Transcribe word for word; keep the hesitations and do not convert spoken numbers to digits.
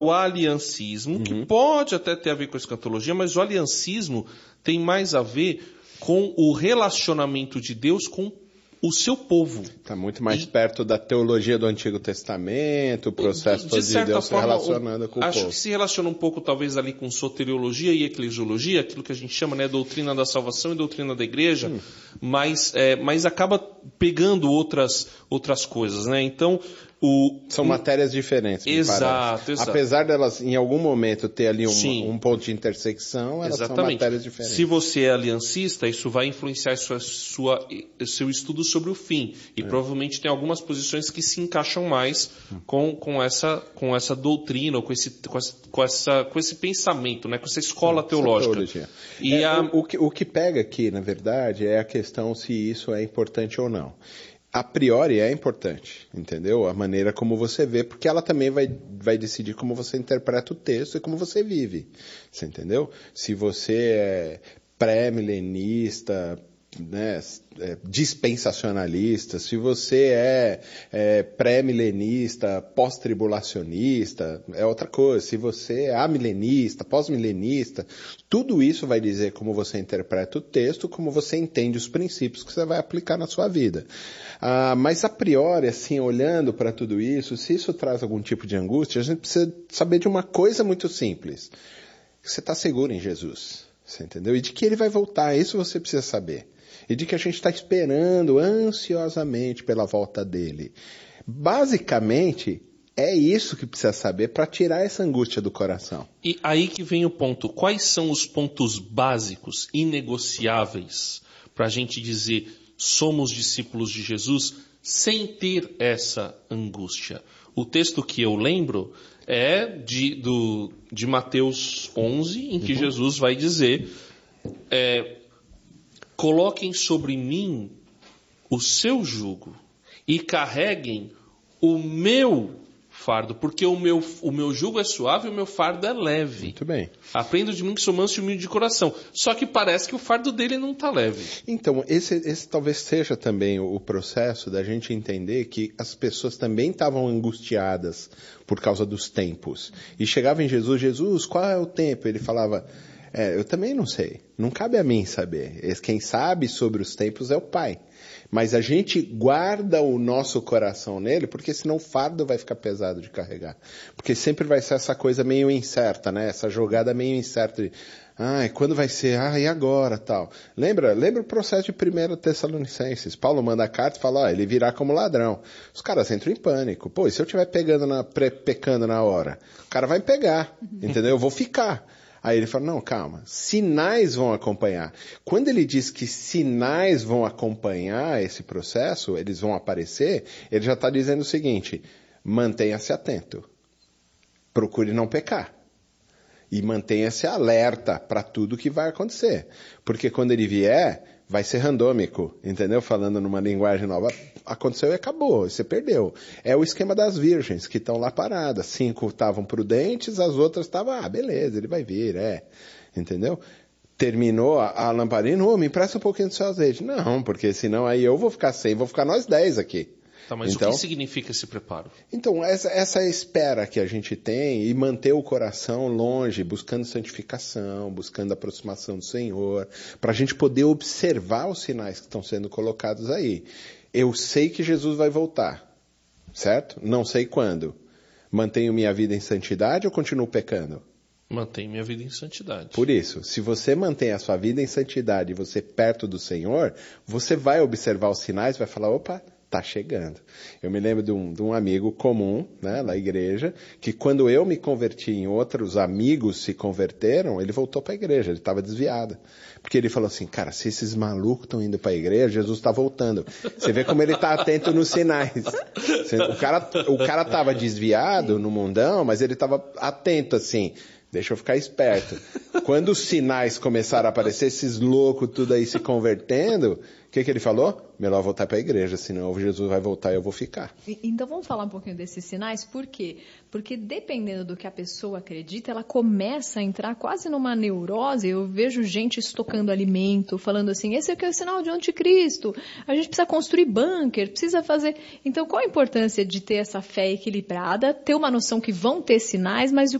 o aliancismo, uhum. que pode até ter a ver com a escatologia, mas o aliancismo tem mais a ver com o relacionamento de Deus com o seu povo. Está muito mais e, perto da teologia do Antigo Testamento, o processo de, de, de Deus forma, se relacionando com o acho povo. Acho que se relaciona um pouco, talvez, ali com soteriologia e eclesiologia, aquilo que a gente chama, né, doutrina da salvação e doutrina da igreja, hum. mas, é, mas acaba pegando outras, outras coisas, né? Então, o... São matérias diferentes, me exato, parece. Exato. Apesar delas, em algum momento, ter ali um, um ponto de intersecção, elas Exatamente. são matérias diferentes. Se você é aliancista, isso vai influenciar sua, sua, seu estudo sobre o fim. E é. provavelmente tem algumas posições que se encaixam mais com, com, essa, com essa doutrina, ou com esse, com, essa, com, essa, com esse pensamento, né? Com essa escola é, teológica. E é, a... o, o, que, o que pega aqui, na verdade, é a questão se isso é importante ou não. A priori é importante, entendeu? A maneira como você vê, porque ela também vai, vai decidir como você interpreta o texto e como você vive, você entendeu? Se você é pré-milenista, né, é, dispensacionalista, se você é, é pré-milenista, pós-tribulacionista, é outra coisa. Se você é amilenista, pós-milenista, tudo isso vai dizer como você interpreta o texto, como você entende os princípios que você vai aplicar na sua vida. Ah, mas a priori, assim, olhando para tudo isso, se isso traz algum tipo de angústia, a gente precisa saber de uma coisa muito simples. Você está seguro em Jesus, você entendeu? E de que ele vai voltar, isso você precisa saber. E de que a gente está esperando ansiosamente pela volta dele. Basicamente, é isso que precisa saber para tirar essa angústia do coração. E aí que vem o ponto. Quais são os pontos básicos, inegociáveis, para a gente dizer somos discípulos de Jesus sem ter essa angústia? O texto que eu lembro é de, do, de Mateus onze, em que uhum. Jesus vai dizer... É, coloquem sobre mim o seu jugo e carreguem o meu fardo, porque o meu, o meu jugo é suave e o meu fardo é leve. Muito bem. Aprendo de mim que sou manso e humilde de coração. Só que parece que o fardo dele não está leve. Então, esse, esse talvez seja também o processo da gente entender que as pessoas também estavam angustiadas por causa dos tempos. E chegava em Jesus, Jesus, qual é o tempo? Ele falava... É, eu também não sei. Não cabe a mim saber. Quem sabe sobre os tempos é o Pai. Mas a gente guarda o nosso coração nele, porque senão o fardo vai ficar pesado de carregar. Porque sempre vai ser essa coisa meio incerta, né? Essa jogada meio incerta de, ai, quando vai ser? Ah, e agora? Tal. Lembra? Lembra o processo de primeira Tessalonicenses? Paulo manda a carta e fala, ó, ele virá como ladrão. Os caras entram em pânico. Pô, e se eu estiver pegando na, pecando na hora? O cara vai me pegar, entendeu? Eu vou ficar. Aí ele fala, não, calma, sinais vão acompanhar. Quando ele diz que sinais vão acompanhar esse processo, eles vão aparecer, ele já está dizendo o seguinte, mantenha-se atento, procure não pecar. E mantenha-se alerta para tudo que vai acontecer. Porque quando ele vier, vai ser randômico, entendeu? Falando numa linguagem nova, aconteceu e acabou, você perdeu. É o esquema das virgens que estão lá paradas. Cinco estavam prudentes, as outras estavam, ah, beleza, ele vai vir, é. Entendeu? Terminou a, a lamparina, oh, me empresta um pouquinho do seu azeite. Não, porque senão aí eu vou ficar sem, vou ficar nós dez aqui. Tá, mas então, o que significa esse preparo? Então, essa, essa espera que a gente tem e manter o coração longe, buscando santificação, buscando aproximação do Senhor, para a gente poder observar os sinais que estão sendo colocados aí. Eu sei que Jesus vai voltar, certo? Não sei quando. Mantenho minha vida em santidade ou continuo pecando? Mantenho minha vida em santidade. Por isso, se você mantém a sua vida em santidade e você perto do Senhor, você vai observar os sinais e vai falar, opa, tá chegando. Eu me lembro de um, de um amigo comum, né, na igreja, que quando eu me converti em outros amigos se converteram, ele voltou para a igreja, ele estava desviado. Porque ele falou assim, cara, se esses malucos estão indo para a igreja, Jesus está voltando. Você vê como ele está atento nos sinais. O cara, o cara estava desviado no mundão, mas ele estava atento assim, deixa eu ficar esperto. Quando os sinais começaram a aparecer, esses loucos tudo aí se convertendo, o que, que ele falou? Melhor voltar para a igreja, senão Jesus vai voltar e eu vou ficar. Então vamos falar um pouquinho desses sinais, por quê? Porque dependendo do que a pessoa acredita, ela começa a entrar quase numa neurose. Eu vejo gente estocando alimento, falando assim, esse aqui é o sinal de anticristo, a gente precisa construir bunker, precisa fazer... Então qual a importância de ter essa fé equilibrada, ter uma noção que vão ter sinais, mas